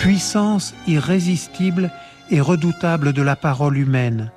puissance irrésistible et redoutable de la parole humaine.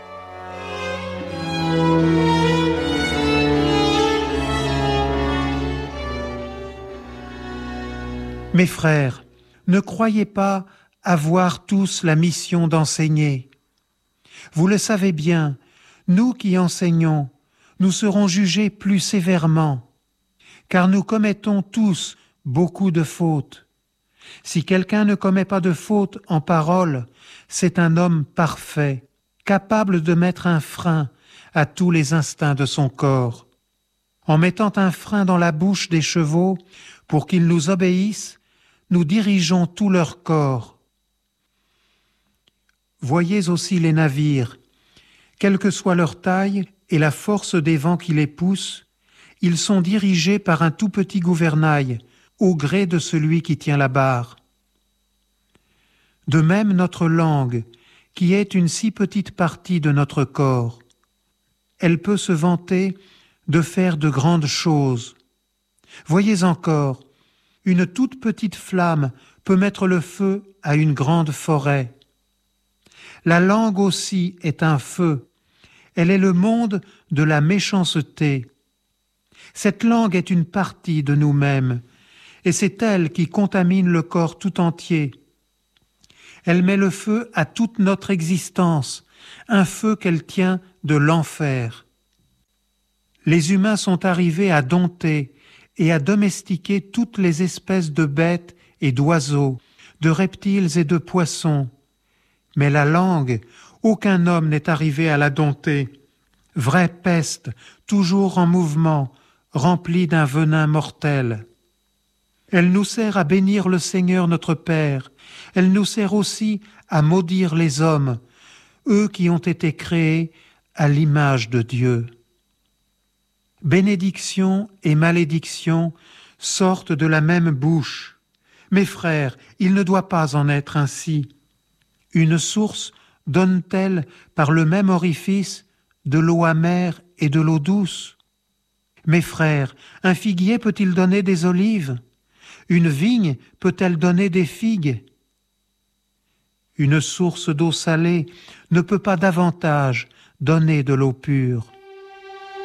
Mes frères, ne croyez pas avoir tous la mission d'enseigner. Vous le savez bien, nous qui enseignons, nous serons jugés plus sévèrement, car nous commettons tous beaucoup de fautes. Si quelqu'un ne commet pas de faute en parole, c'est un homme parfait, capable de mettre un frein à tous les instincts de son corps. En mettant un frein dans la bouche des chevaux pour qu'ils nous obéissent, nous dirigeons tout leur corps. Voyez aussi les navires. Quelle que soit leur taille et la force des vents qui les poussent, ils sont dirigés par un tout petit gouvernail, au gré de celui qui tient la barre. De même notre langue, qui est une si petite partie de notre corps, elle peut se vanter de faire de grandes choses. Voyez encore, une toute petite flamme peut mettre le feu à une grande forêt. La langue aussi est un feu. Elle est le monde de la méchanceté. Cette langue est une partie de nous-mêmes, et c'est elle qui contamine le corps tout entier. Elle met le feu à toute notre existence, un feu qu'elle tient de l'enfer. Les humains sont arrivés à dompter et à domestiquer toutes les espèces de bêtes et d'oiseaux, de reptiles et de poissons. Mais la langue, aucun homme n'est arrivé à la dompter. Vraie peste, toujours en mouvement, remplie d'un venin mortel. Elle nous sert à bénir le Seigneur notre Père. Elle nous sert aussi à maudire les hommes, eux qui ont été créés à l'image de Dieu. Bénédiction et malédiction sortent de la même bouche. Mes frères, il ne doit pas en être ainsi. Une source donne-t-elle par le même orifice de l'eau amère et de l'eau douce? Mes frères, un figuier peut-il donner des olives? Une vigne peut-elle donner des figues? Une source d'eau salée ne peut pas davantage donner de l'eau pure.